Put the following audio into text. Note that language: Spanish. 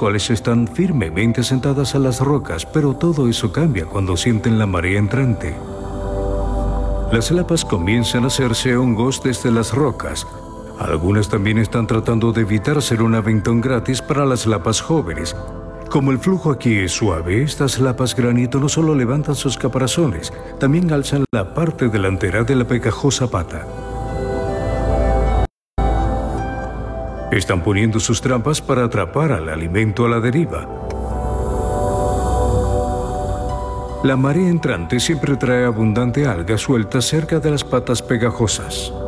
cuales están firmemente sentadas a las rocas, pero todo eso cambia cuando sienten la marea entrante. Las lapas comienzan a hacerse hongos desde las rocas. Algunas también están tratando de evitar ser un aventón gratis para las lapas jóvenes. Como el flujo aquí es suave, estas lapas granito no solo levantan sus caparazones, también alzan la parte delantera de la pegajosa pata. Están poniendo sus trampas para atrapar al alimento a la deriva. La marea entrante siempre trae abundante alga suelta cerca de las patas pegajosas.